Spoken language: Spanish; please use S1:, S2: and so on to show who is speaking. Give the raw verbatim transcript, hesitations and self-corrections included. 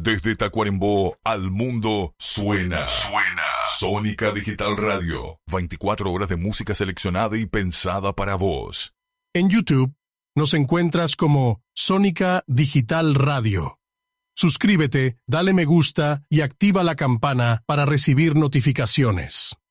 S1: Desde Tacuarembó al mundo suena. Suena. Sónica Digital Radio. veinticuatro horas de música seleccionada y pensada para vos.
S2: En YouTube nos encuentras como Sónica Digital Radio. Suscríbete, dale me gusta y activa la campana para recibir notificaciones.